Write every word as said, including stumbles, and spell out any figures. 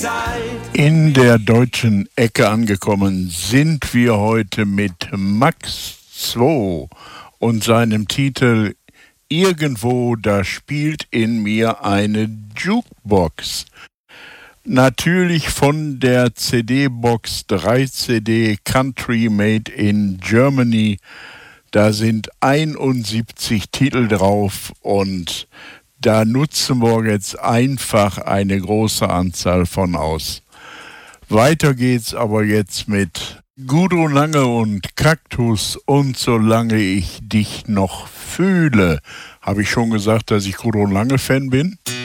In der deutschen Ecke angekommen sind wir heute mit Max zwei und seinem Titel Irgendwo, da spielt in mir eine Jukebox. Natürlich von der C D-Box drei C D Country Made in Germany. Da sind einundsiebzig Titel drauf und da nutzen wir jetzt einfach eine große Anzahl von aus. Weiter geht's aber jetzt mit Gudrun Lange und Kaktus und Solange ich dich noch fühle. Habe ich schon gesagt, dass ich Gudrun Lange Fan bin?